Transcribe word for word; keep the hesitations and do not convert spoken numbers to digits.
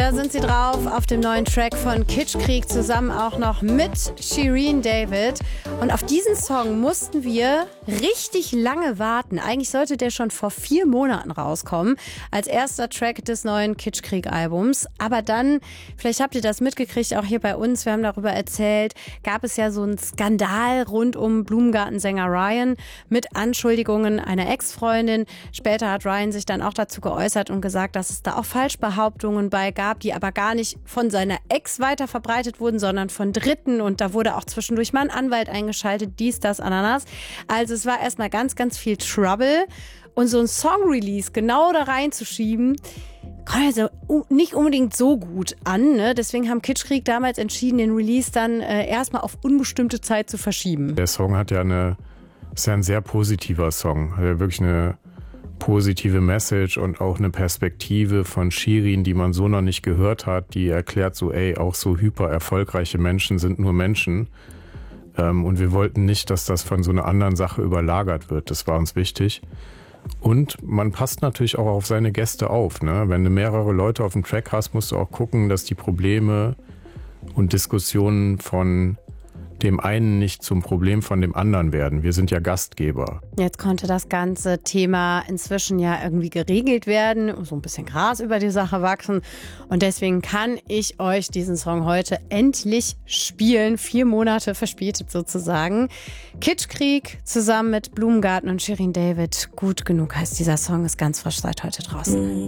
da sind sie drauf auf dem neuen Track von Kitschkrieg, zusammen auch noch mit Shirin David. Und auf diesen Song mussten wir richtig lange warten. Eigentlich sollte der schon vor vier Monaten rauskommen, als erster Track des neuen Kitschkrieg-Albums. Aber dann, vielleicht habt ihr das mitgekriegt, auch hier bei uns, wir haben darüber erzählt, gab es ja so einen Skandal rund um Blumengartensänger Ryan mit Anschuldigungen einer Ex-Freundin. Später hat Ryan sich dann auch dazu geäußert und gesagt, dass es da auch Falschbehauptungen bei gab, die aber gar nicht von seiner Ex weiter verbreitet wurden, sondern von Dritten. Und da wurde auch zwischendurch mal ein Anwalt eingeschaltet, dies, das, Ananas. Also es war erstmal ganz, ganz viel Trouble. Und so ein Song-Release genau da reinzuschieben, kommt also nicht unbedingt so gut an. Ne? Deswegen haben Kitschkrieg damals entschieden, den Release dann äh, erstmal auf unbestimmte Zeit zu verschieben. Der Song hat ja eine, ist ja ein sehr positiver Song. Hat ja wirklich eine positive Message und auch eine Perspektive von Shirin, die man so noch nicht gehört hat, die erklärt so, ey, auch so hyper erfolgreiche Menschen sind nur Menschen. Ähm, und wir wollten nicht, dass das von so einer anderen Sache überlagert wird. Das war uns wichtig. Und man passt natürlich auch auf seine Gäste auf. Ne? Wenn du mehrere Leute auf dem Track hast, musst du auch gucken, dass die Probleme und Diskussionen von dem einen nicht zum Problem von dem anderen werden. Wir sind ja Gastgeber. Jetzt konnte das ganze Thema inzwischen ja irgendwie geregelt werden, so ein bisschen Gras über die Sache wachsen. Und deswegen kann ich euch diesen Song heute endlich spielen. Vier Monate verspätet sozusagen. Kitschkrieg zusammen mit Blumengarten und Shirin David. Gut genug heißt dieser Song, ist ganz frisch seit heute draußen.